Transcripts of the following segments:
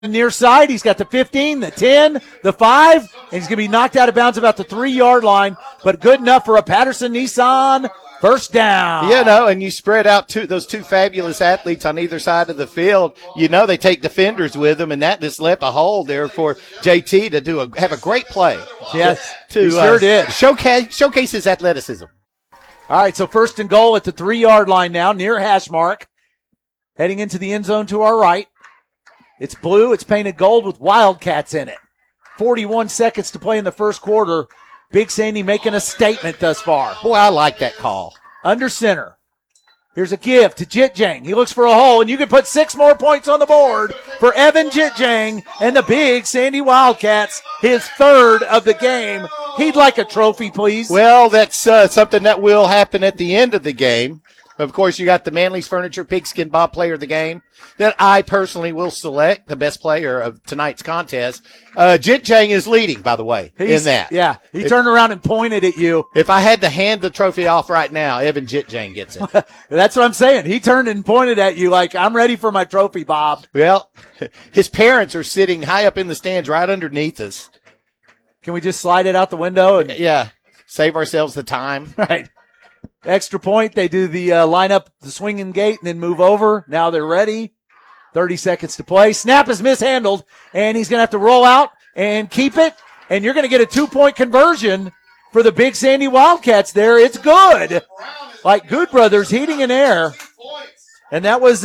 near side. He's got the 15, the 10, the 5, and he's going to be knocked out of bounds about the 3-yard line, but good enough for a Patterson Nissan first down. And you spread out those two fabulous athletes on either side of the field. They take defenders with them, and that just left a hole there for JT to have a great play. Yes, he sure did. Showcase his athleticism. All right, so first and goal at the 3-yard line now, near hash mark. Heading into the end zone to our right. It's blue. It's painted gold with Wildcats in it. 41 seconds to play in the first quarter. Big Sandy making a statement thus far. Boy, I like that call. Under center. Here's a give to Jitjang. He looks for a hole, and you can put 6 more points on the board for Evan Jitjang and the Big Sandy Wildcats, his 3rd of the game. He'd like a trophy, please. Well, that's something that will happen at the end of the game. Of course, you got the Manly's Furniture Pigskin Bob Player of the Game that I personally will select the best player of tonight's contest. Jitjang is leading, by the way, in that. Yeah, he turned around and pointed at you. If I had to hand the trophy off right now, Evan Jitjang gets it. That's what I'm saying. He turned and pointed at you like, I'm ready for my trophy, Bob. Well, his parents are sitting high up in the stands right underneath us. Can we just slide it out the window? Yeah, save ourselves the time. Right. Extra point. They do the line up the swinging gate and then move over. Now they're ready. 30 seconds to play. Snap is mishandled, and he's going to have to roll out and keep it. And you're going to get a 2-point conversion for the Big Sandy Wildcats there. It's good. Like Good Brothers, heating and air. And that was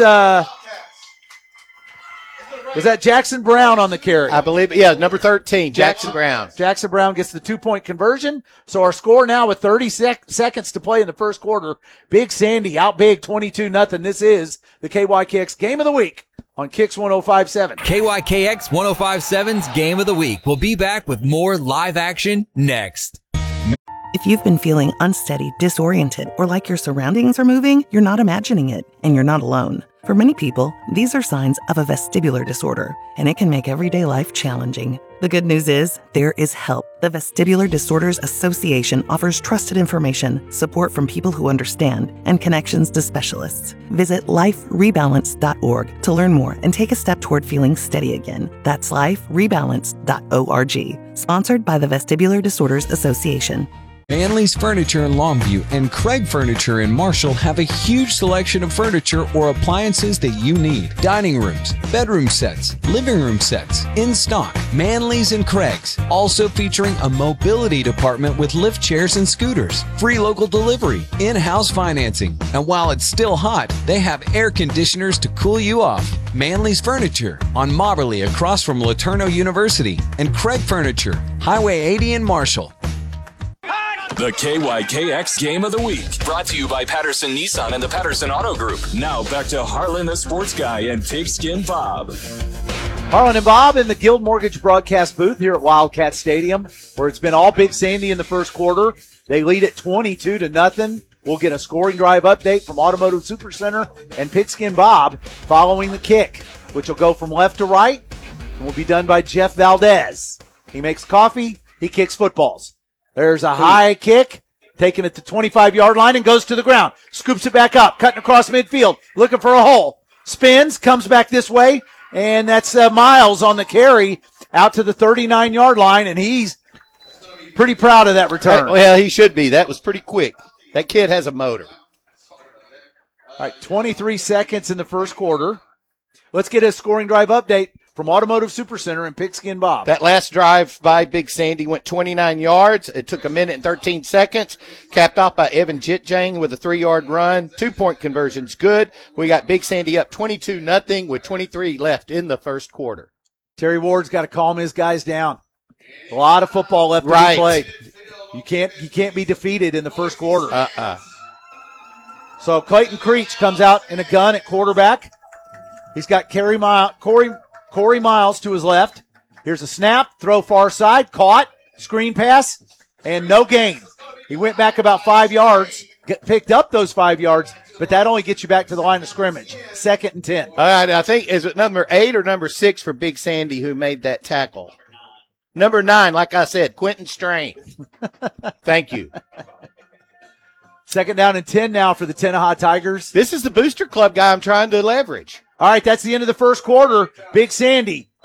that Jackson Brown on the carry? I believe, number 13, Jackson Brown. Jackson Brown gets the 2-point conversion. So our score now with 30 seconds to play in the first quarter. Big Sandy out big, 22-0. This is the KYKX Game of the Week on Kicks 105.7. KYKX 105.7's Game of the Week. We'll be back with more live action next. If you've been feeling unsteady, disoriented, or like your surroundings are moving, you're not imagining it, and you're not alone. For many people, these are signs of a vestibular disorder, and it can make everyday life challenging. The good news is, there is help. The Vestibular Disorders Association offers trusted information, support from people who understand, and connections to specialists. Visit liferebalance.org to learn more and take a step toward feeling steady again. That's liferebalance.org. Sponsored by the Vestibular Disorders Association. Manly's Furniture in Longview and Craig Furniture in Marshall have a huge selection of furniture or appliances that you need. Dining rooms, bedroom sets, living room sets, in stock. Manly's and Craig's, also featuring a mobility department with lift chairs and scooters. Free local delivery, in-house financing. And while it's still hot, they have air conditioners to cool you off. Manly's Furniture on Mobberly across from Laterno University, and Craig Furniture, Highway 80 in Marshall. The KYKX Game of the Week, brought to you by Patterson Nissan and the Patterson Auto Group. Now back to Harlan the Sports Guy and Pigskin Bob. Harlan and Bob in the Guild Mortgage broadcast booth here at Wildcat Stadium, where it's been all Big Sandy in the first quarter. They lead it 22-0. We'll get a scoring drive update from Automotive Supercenter and Pigskin Bob following the kick, which will go from left to right and will be done by Jeff Valdez. He makes coffee. He kicks footballs. There's a high kick, taking it to 25-yard line and goes to the ground. Scoops it back up, cutting across midfield, looking for a hole. Spins, comes back this way, and that's Miles on the carry out to the 39-yard line, and he's pretty proud of that return. Well, he should be. That was pretty quick. That kid has a motor. All right, 23 seconds in the first quarter. Let's get a scoring drive update from Automotive Supercenter and Pigskin Bob. That last drive by Big Sandy went 29 yards. It took 1 minute and 13 seconds. Capped off by Evan Jitjang with a 3-yard run. 2-point conversion's good. We got Big Sandy up 22-0 with 23 left in the first quarter. Terry Ward's got to calm his guys down. A lot of football left to be played. You can't be defeated in the first quarter. So Clayton Creech comes out in a gun at quarterback. He's got Corey Miles to his left. Here's a snap, throw far side, caught, screen pass, and no gain. He went back about 5 yards, picked up those 5 yards, but that only gets you back to the line of scrimmage. 2nd and 10. All right, I think, is it number 8 or number 6 for Big Sandy who made that tackle? Number 9, like I said, Quentin Strain. Thank you. 2nd down and 10 now for the Tenneha Tigers. This is the Booster Club guy I'm trying to leverage. All right, that's the end of the first quarter. Big Sandy